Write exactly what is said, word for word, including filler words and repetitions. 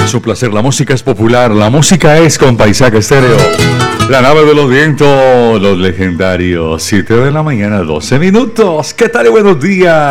es un placer, la música es popular, la música es con Paisaje Estéreo. La nave de los vientos, los legendarios, siete de la mañana, doce minutos. ¿Qué tal y buenos días?